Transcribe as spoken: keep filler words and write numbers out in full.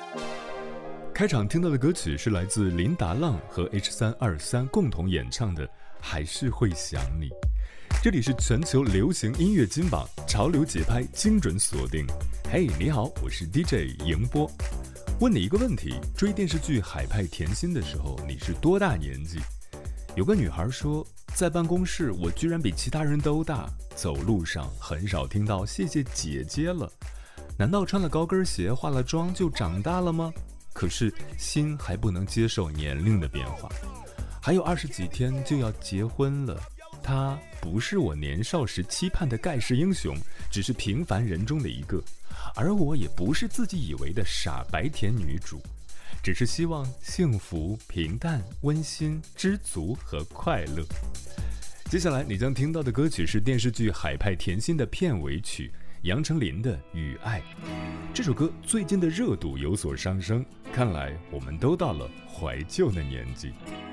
开场听到的歌曲是来自林达浪和 H 三二三共同演唱的《还是会想你》。这里是全球流行音乐金榜，潮流节拍精准锁定。嘿、hey, 你好，我是 D J 迎波。问你一个问题，追电视剧《海派甜心》的时候你是多大年纪？有个女孩说，在办公室我居然比其他人都大，走路上很少听到谢谢姐姐了。难道穿了高跟鞋化了妆就长大了吗？可是心还不能接受年龄的变化。还有二十几天就要结婚了，他不是我年少时期盼的盖世英雄，只是平凡人中的一个，而我也不是自己以为的傻白甜女主，只是希望幸福、平淡、温馨、知足和快乐。接下来你将听到的歌曲是电视剧《海派甜心》的片尾曲，杨丞琳的《雨爱》。这首歌最近的热度有所上升，看来我们都到了怀旧的年纪。